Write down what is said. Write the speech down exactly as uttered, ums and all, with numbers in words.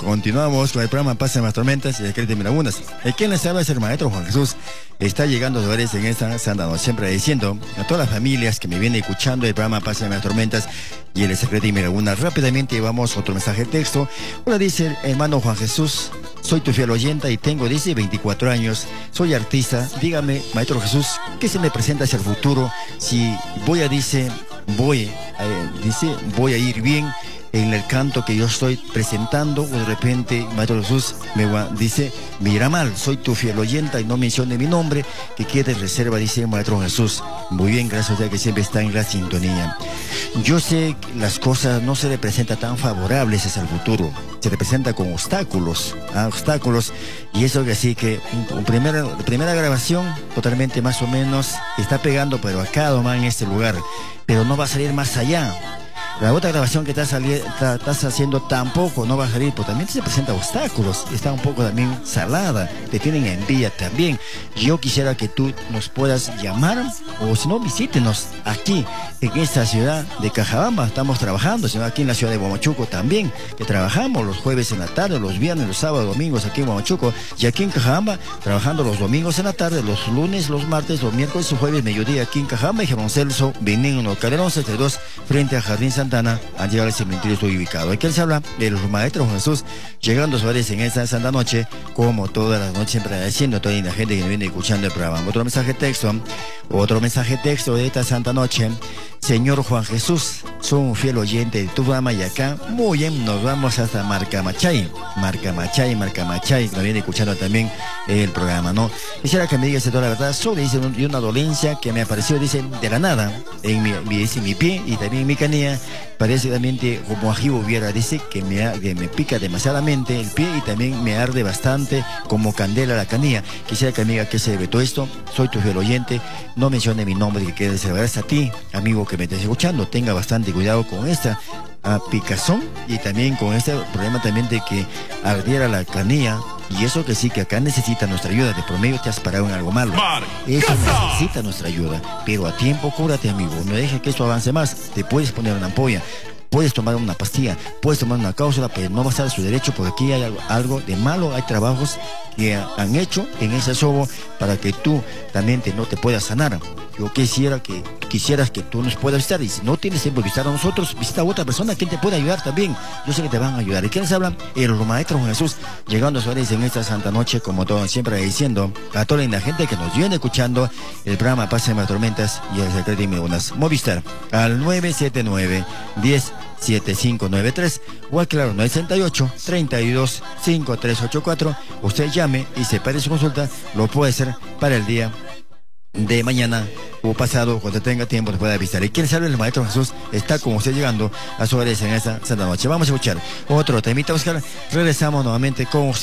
continuamos con el programa Paz en las Tormentas y el Crédito de Mirabunas. El quien les habla es el maestro Juan Jesús. Está llegando a hogares en esta santa noche, siempre diciendo a todas las familias que me vienen escuchando el programa Paz en las Tormentas y el Secreto de Mirabunas. Rápidamente llevamos otro mensaje de texto. Hola, dice el hermano Juan Jesús, soy tu fiel oyente y tengo, dice, veinticuatro años, soy artista. Dígame, maestro Jesús, ¿qué se me presenta hacia el futuro? Si voy a, dice, voy, eh, dice, voy a ir bien en el canto que yo estoy presentando, o de repente, maestro Jesús, me va, dice, me irá mal, soy tu fiel oyente y no mencione mi nombre, que quede reserva, dice maestro Jesús. Muy bien, gracias a que siempre está en la sintonía. Yo sé que las cosas no se le presentan tan favorables hacia el futuro, se le presenta con obstáculos, ¿ah? obstáculos, y eso que sí que, en primera, la primera grabación, totalmente más o menos, está pegando, pero acá nomás en este lugar, pero no va a salir más allá. La otra grabación que estás, está, estás haciendo tampoco no va a salir, porque también se presentan obstáculos, está un poco también salada, te tienen envidia también. Yo quisiera que tú nos puedas llamar, o si no, visítenos aquí, en esta ciudad de Cajabamba. Estamos trabajando, sino aquí en la ciudad de Huamachuco también, que trabajamos los jueves en la tarde, los viernes, los sábados, domingos aquí en Huamachuco, y aquí en Cajabamba, trabajando los domingos en la tarde, los lunes, los martes, los miércoles, los jueves, mediodía, aquí en Cajabamba y Gerón Celso, Benigno Calderón setenta y dos, frente a Jardín Santana, al llegar al cementerio estoy ubicado. Aquí se habla de los maestros Jesús, llegando a Suárez en esta santa noche, como todas las noches, siempre agradeciendo a toda la gente que viene escuchando el programa. Otro mensaje de texto, otro mensaje de texto de esta santa noche. Señor Juan Jesús, soy un fiel oyente de tu programa y acá, muy bien, nos vamos hasta Marcamachay, Marcamachay, Marcamachay, nos viene escuchando también el programa, ¿no? Quisiera que me digas toda la verdad sobre, dice, de una dolencia que me apareció, dice, de la nada, en mi, dice, mi pie y también en mi canilla, parece también como ají hubiera, dice, que me, que me pica demasiadamente el pie y también me arde bastante como candela la canilla. Quisiera que me diga qué se debe todo esto, soy tu fiel oyente, no mencione mi nombre, que quede reservado a ti, amigo que me estés escuchando, tenga bastante cuidado con esta a picazón y también con este problema también de que ardiera la canilla. Y eso que sí, que acá necesita nuestra ayuda. De promedio te has parado en algo malo. Eso necesita nuestra ayuda. Pero a tiempo, cúrate, amigo. No dejes que esto avance más. Te puedes poner una ampolla, puedes tomar una pastilla, puedes tomar una cápsula, pero no vas a dar su derecho, porque aquí hay algo, algo de malo. Hay trabajos que han hecho en ese sobo para que tú también te, no te puedas sanar. Yo quisiera que quisieras que tú nos puedas visitar, y si no tienes tiempo de visitar a nosotros, visita a otra persona quien te puede ayudar también. Yo sé que te van a ayudar. ¿Y quiénes hablan? El maestro Jesús, llegando a Suárez en esta santa noche, como todo siempre diciendo a toda la gente que nos viene escuchando el programa Paz en las Tormentas y el Secreto de Mirabunas. Movistar al nueve siete nueve, diez, siete cinco nueve tres o al claro nueve sesenta y ocho, treinta y dos, cincuenta y tres ochenta y cuatro. Usted llame y separe su consulta. Lo puede hacer para el día de mañana o pasado, cuando tenga tiempo, nos puede avisar. Y quien sabe, el maestro Jesús está con usted llegando a su hogares en esta santa noche. Vamos a escuchar otro temita, Oscar. Regresamos nuevamente con usted.